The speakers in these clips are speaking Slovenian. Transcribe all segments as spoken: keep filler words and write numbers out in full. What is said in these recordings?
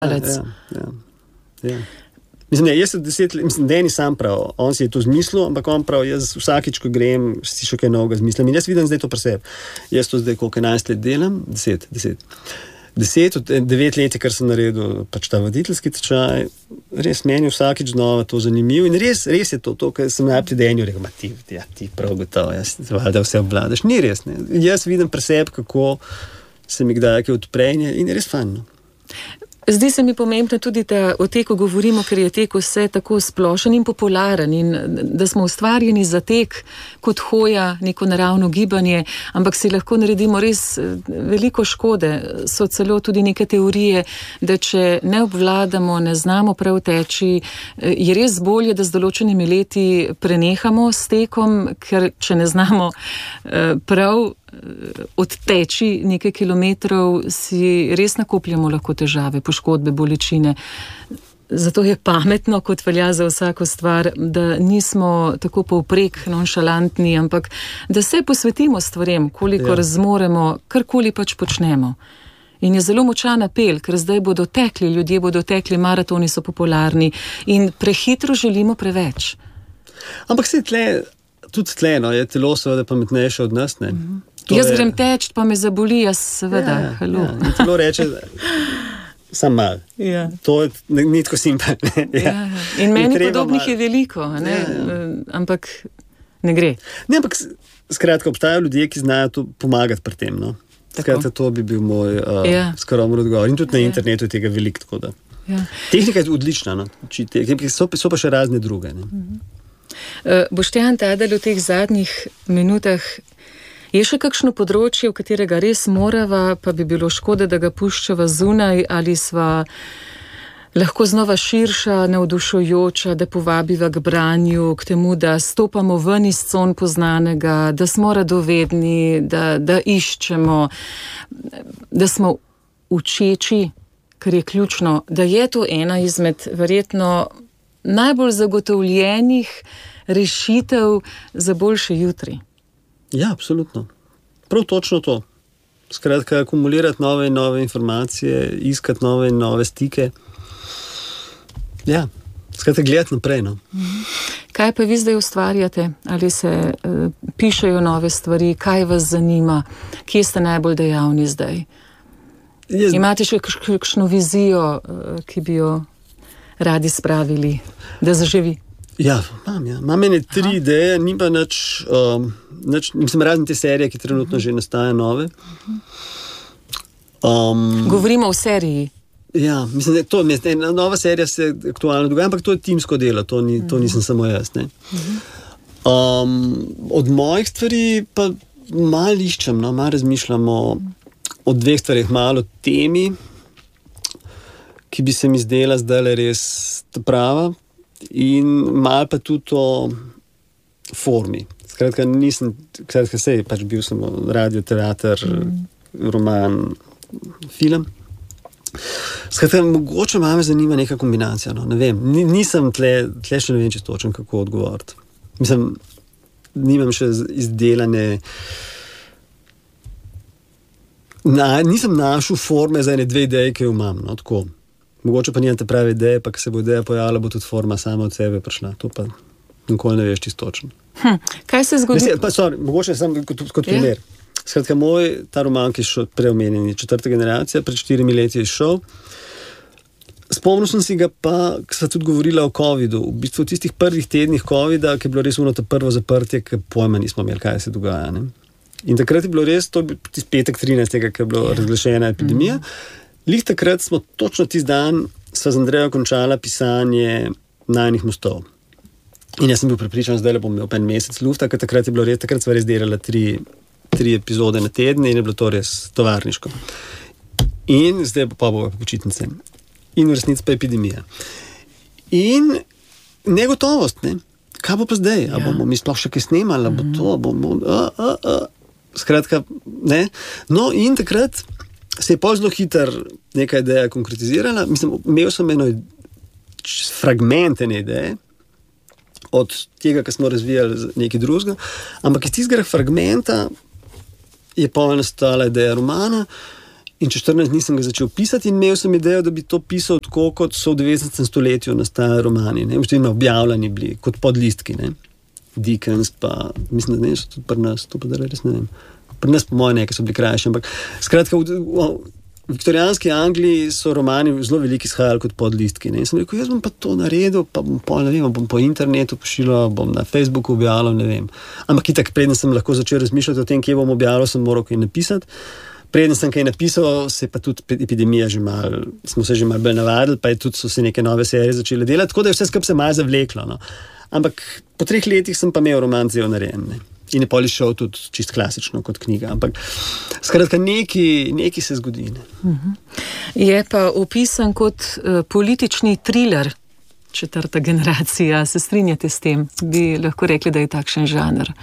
Ja, ja, ja. Mislim, ne, jaz sem deset let, mislim, Deni sam prav, on si je to zmislil, ampak on prav, jaz vsakič, ko grem, si še kaj novega zmislim. In jaz vidim zdaj to pri sebi. Jaz to zdaj koliko enajst let delam, deset, deset. Deset, od devet let, kar sem naredil, pač ta voditeljski tečaj, res meni vsakič znova to zanimivo in res, res je to, to, kar sem najprej Denju rekel, ma ti, ja, ti prav gotovo, jaz valjda vse obvladaš. Ni res, ne. Jaz vidim pri sebi, kako se mi kdaj kaj odprenje in je res fajn, no. Zdi se mi pomembno tudi, da o teku govorimo, ker je tek vse tako splošen in popularen in da smo ustvarjeni za tek kot hoja, neko naravno gibanje, ampak si lahko naredimo res veliko škode. So celo tudi neke teorije, da če ne obvladamo, ne znamo prav teči, je res bolje, da z določenimi leti prenehamo s tekom, ker če ne znamo prav odteči nekaj kilometrov, si res nakopljamo lahko težave, poškodbe, bolečine. Zato je pametno, kot velja za vsako stvar, da nismo tako povprek nonšalantni, ampak da se posvetimo stvarem, koliko ja. zmoremo, karkoli pač počnemo. In je zelo močan apel, ker zdaj bodo tekli, ljudje bodo tekli, maratoni so popularni in prehitro želimo preveč. Ampak se tle, tudi tle, no, je telo seveda pametnejše od nas, ne? Mm-hmm. Jaz je... grem teč, pa me zaboli, jaz seveda, ja, halo. Ja, in telo reče, sam mal. Ja. To je ni tako simpel. Ja. Ja, in meni podobnih mal... je veliko, ne? Ja, ja. Ampak ne gre. Ne, ampak skratka, obstajajo ljudje, ki znajo to pomagati pri tem, no. Skratka, to bi bil moj uh, ja. skromen odgovor. In tudi na ja. internetu je tega veliko, tako da. Ja. Tehnika je odlična, no. So, so pa še razne druge, ne. Mhm. Uh, Boštjan Tadel, v teh zadnjih minutah je še kakšno področje, v katerega res morava, pa bi bilo škoda, da ga puščava zunaj, ali sva lahko znova širša, navdušujoča, da povabiva k branju, k temu, da stopamo ven iz con poznanega, da smo radovedni, da, da iščemo, da smo učeči, kar je ključno, da je to ena izmed verjetno najbolj zagotovljenih rešitev za boljše jutri. Ja, absolutno. Prav točno to. Skratka, akumulirati nove in nove informacije, iskati nove in nove stike. Ja, skratka, gledati naprej, no. Kaj pa vi zdaj ustvarjate? Ali se uh, pišejo nove stvari? Kaj vas zanima? Kje ste najbolj dejavni zdaj? Jaz... Imate še kakšno vizijo, uh, ki bi jo radi spravili, da zaživi? Ja, imam, ja. Imam ene tri Aha. ideje, ni pa nič, um, nič, mislim, razne te serije, ki trenutno uh-huh. že nastajajo nove. Um, Govorimo o seriji. Ja, mislim, da to, ena nova serija se aktualno dogaja, ampak to je timsko delo, to, ni, to nisem samo jaz, ne. Um, od mojih stvari pa malo iščem, no, malo razmišljamo o dveh stvarih, malo o temi, ki bi se mi zdela zdaj res prava, in malo pa tudi o formi. Skratka, nisem, skratka, sej, pač bil sem radio, teater, mm. roman, film. Skratka, mogoče me zanima neka kombinacija, no, ne vem. Nisem tle, tle še ne vem, če točen, kako odgovoriti. Mislim, nimam še izdelane, na, nisem našel forme za ene dve ideje, ki jo imam, no, tako. Mogoče pa nijem te prave ideje, pa ko se bo ideja pojavila, bo tudi forma sama od sebe prišla. To pa nikoli ne veš čisto točno. Hm, kaj se zgodi? Mislim, pa, sorry, mogoče sem kot, kot yeah. primer. Skratka, moj, ta roman, ki je šel preomenjeni, četrta generacija, pred štirimi leti je šel. Spomnil sem si ga pa, ko sva tudi govorila o covidu, v bistvu v tistih prvih tednih covida, ki je bilo res uno to prvo zaprtje, ki pojma nismo imeli, kaj se dogaja. Ne? In takrat je bilo res, to je bil petek trinajstega, ki je bilo yeah. razglašena epidemija. Mm. Lih takrat smo točno tisti dan sva z Andrejo končala pisanje Najinih mostov. In jaz sem bil prepričan, zdaj le bom imel pa en mesec lufta, ker takrat je bilo res, takrat sva res delala tri, tri epizode na teden in je bilo to res tovarniško. In zdaj pa bo počitnice. In v resnici pa epidemija. In negotovost, ne? Kaj bo pa zdaj? Ja. A bomo mi sploh še kaj snemali? A bo to? Bomo, a, a, a. Skratka, ne? No in takrat se je pa zelo hiter neka ideja konkretizirala. Mislim, imel sem eno fragment ene ideje od tega, ki smo razvijali nekaj drugega, ampak iz tistega fragmenta je pa nastala ideja romana In čez štirinajst dni sem ga začel pisati in imel sem idejo, da bi to pisal tako, kot so v devetnajstem stoletju nastajali romani. Ne? Vždy objavljeni bili, kot podlistki. Ne? Dickens pa, mislim, da ne, so tudi pri nas, to pa da res ne vem. Pri nas po moje nekaj so bili krajši, ampak skratka, v, v, v viktorijanski Angliji so romani zelo veliki izhajali kot podlistki. Ne? In sem rekel, jaz bom pa to naredil, pa bom po, ne vem, bom po internetu pošiljal, bom na Facebooku objavljal, ne vem. Ampak itak, preden sem lahko začel razmišljati o tem, kje bom objavljal, sem moral kaj napisati. Preden sem kaj napisal, se pa tudi epidemija že malo, smo se že malo bolj navadili, pa je tudi so se neke nove serije začele delati, tako da je vse skupaj se malo zavleklo. No. Ampak po treh letih sem pa imel roman zelo narejen. Ne. In je pol šel tudi čist klasično kot knjiga. Ampak skratka, nekaj, nekaj se zgodi. Ne. Uh-huh. Je pa opisan kot uh, politični thriller četrta generacija. Se strinjate s tem? Bi lahko rekli, da je takšen žanr.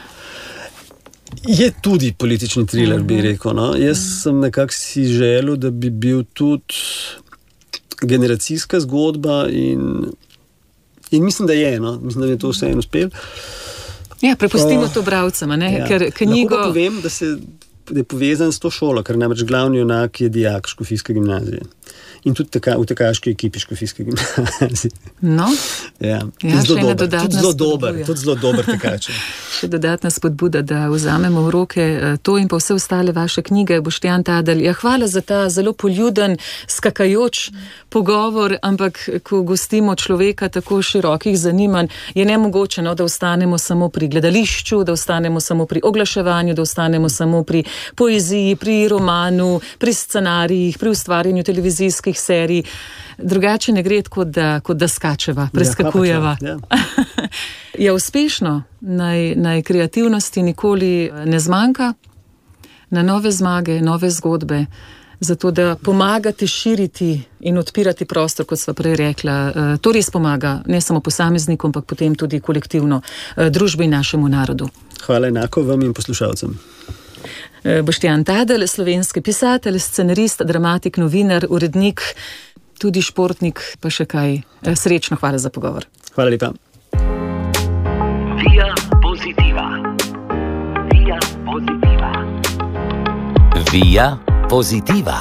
Je tudi politični thriller, bi rekel. No? Jaz sem nekako si želel, da bi bil tudi generacijska zgodba in, in mislim, da je. No? Mislim, da je to vseeno uspel. Ja, prepustimo uh, to bralcem, ne? Ja. Ker knjigo... Lahko pa povem, da, se, da je povezan s to šolo, ker namreč glavni junak je dijak Škofijske gimnazije. In tudi taka, v tekaški ekipi Škofijske gimnazije. No, ja, ja zelo dober, tudi zelo dober, tudi zelo dober tekač. Še dodatna spodbuda, da vzamemo v roke to in pa vse ostale vaše knjige, Boštjan Tadelj. Ja, hvala za ta zelo poljuden, skakajoč pogovor, ampak ko gostimo človeka tako širokih zanimanj, je nemogoče, no, da ostanemo samo pri gledališču, da ostanemo samo pri oglaševanju, da ostanemo samo pri poeziji, pri romanu, pri scenarijih, pri ustvarjanju televizijskih serij. Drugače ne gre, kot da, kot da skačeva, preskakujeva. Ja, ja. Je uspešno, naj, naj kreativnosti nikoli ne zmanjka, na nove zmage, nove zgodbe, zato da pomagate širiti in odpirati prostor, kot sva prej rekla. To res pomaga, ne samo posameznikom, ampak potem tudi kolektivno družbi in našemu narodu. Hvala enako vam in poslušalcem. Boštjan Tadelj, slovenski pisatelj, scenarist, dramatik, novinar, urednik, tudi športnik, pa še kaj. Srečno, hvala za pogovor. Hvala lepa. Via Positiva. Via Positiva. Via Positiva.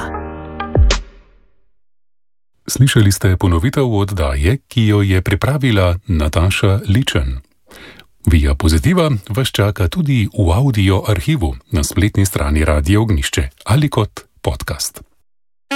Slišali ste ponovitev oddaje, ki jo je pripravila Nataša Ličen. Via Positiva vas čaka tudi v audio arhivu na spletni strani Radio Ognjišče ali kot podcast.